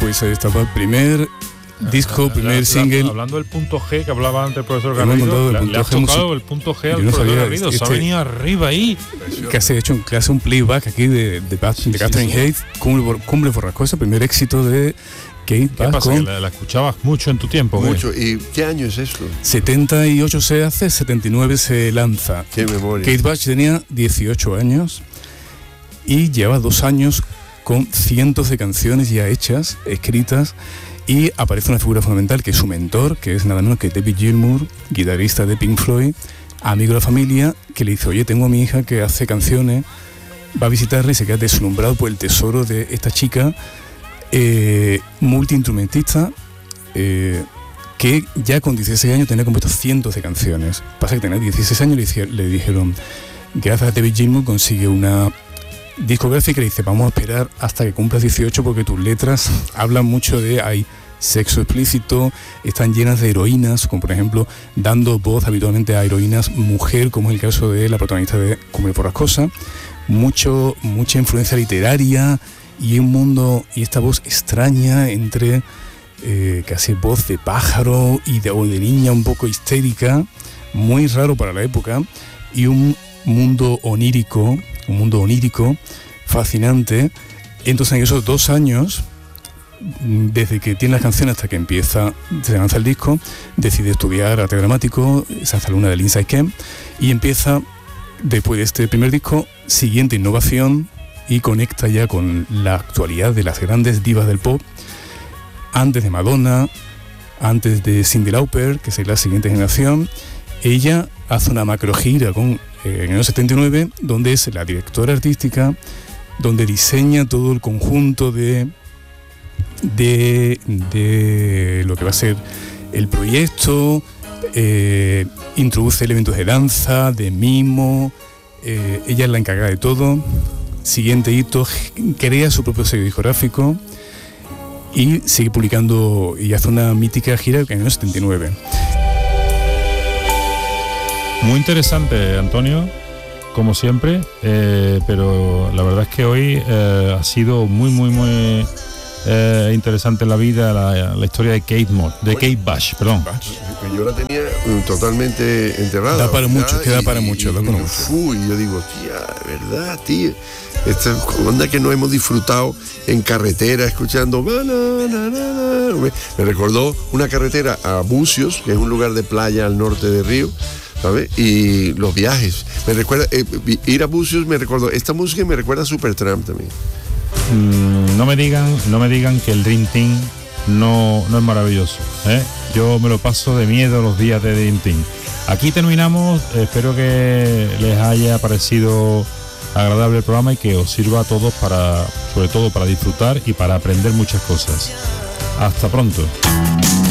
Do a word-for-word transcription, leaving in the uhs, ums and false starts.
Pues ahí estaba el primer disco, primer la, la, single. Hablando del punto G que hablaba antes el profesor Hemos Garrido, contado le, del le has punto G tocado musi- el punto G al Yo no profesor sabía, Garrido, este- se ha venido arriba ahí. Que hace hecho un clase, un playback aquí de, de, Bad- Sí, de sí, Catherine sí. Hayes, Cumbre, Cumbre Borrascosa, primer éxito de Kate ¿Qué Bush pasa? con Que la, la escuchabas mucho en tu tiempo. ¿qué? Mucho. ¿Y qué año es eso? setenta y ocho se hace, setenta y nueve se lanza. Qué memoria. Kate Bush tenía dieciocho años y lleva dos años con cientos de canciones ya hechas, escritas, y aparece una figura fundamental que es su mentor, que es nada menos que David Gilmour, guitarrista de Pink Floyd, amigo de la familia, que le dice: oye, tengo a mi hija que hace canciones, va a visitarla y se queda deslumbrado por el tesoro de esta chica, eh, multiinstrumentista, eh, que ya con dieciséis años tenía compuesto cientos de canciones. Pasa que tenía dieciséis años y le, dice- le dijeron, gracias a David Gilmour consigue una discográfica, y le dice: vamos a esperar hasta que cumplas dieciocho porque tus letras hablan mucho de, hay sexo explícito, están llenas de heroínas, como por ejemplo dando voz habitualmente a heroínas mujer, como es el caso de la protagonista de Cumbre Borrascosa, mucho, mucha influencia literaria y un mundo, y esta voz extraña entre eh, casi voz de pájaro y de, o de niña un poco histérica, muy raro para la época, y un mundo onírico, un mundo onírico fascinante. Entonces en esos dos años, desde que tiene las canciones hasta que empieza, se lanza el disco, decide estudiar arte dramático, se hace alumna del Inside Camp y empieza, después de este primer disco, siguiente innovación, y conecta ya con la actualidad de las grandes divas del pop, antes de Madonna, antes de Cyndi Lauper, que es la siguiente generación. Ella hace una macro gira con, eh, en el año setenta y nueve, donde es la directora artística, donde diseña todo el conjunto de, de, de lo que va a ser el proyecto, eh, introduce elementos de danza, de mimo, eh, ella es la encargada de todo. Siguiente hito, crea su propio sello discográfico y sigue publicando, y hace una mítica gira en el año setenta y nueve. Muy interesante, Antonio, como siempre, eh, pero la verdad es que hoy eh, ha sido muy, muy, muy eh, interesante la vida, la, la historia de Kate Moore, de Kate Bush, perdón. Que yo la tenía um, totalmente enterrada. Da para ¿verdad? mucho, que da Y- para mucho, y- da para y- mucho. Uy, yo digo, tía, ¿verdad, tía? Esta onda que no hemos disfrutado en carretera, escuchando. Na, na, na, na, na. Me, me recordó una carretera a Bucios, que es un lugar de playa al norte de Río, ¿sabes? Y los viajes. Me recuerda, eh, ir a Bucios me recordó, esta música me recuerda a Supertramp también. Mm, no me digan, no me digan que el Dream Team no, no es maravilloso, ¿eh? Yo me lo paso de miedo los días de Dream Team. Aquí terminamos, espero que les haya parecido agradable el programa y que os sirva a todos para, sobre todo para disfrutar y para aprender muchas cosas. Hasta pronto.